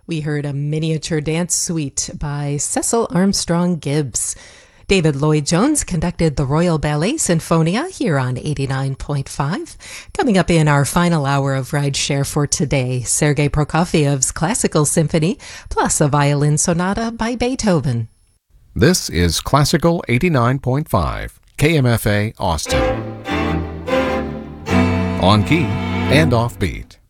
We heard a miniature dance suite by Cecil Armstrong Gibbs. David Lloyd-Jones conducted the Royal Ballet Sinfonia here on 89.5. Coming up in our final hour of Rideshare for today, Sergei Prokofiev's Classical Symphony, plus a violin sonata by Beethoven. This is Classical 89.5, KMFA Austin. On key and off beat.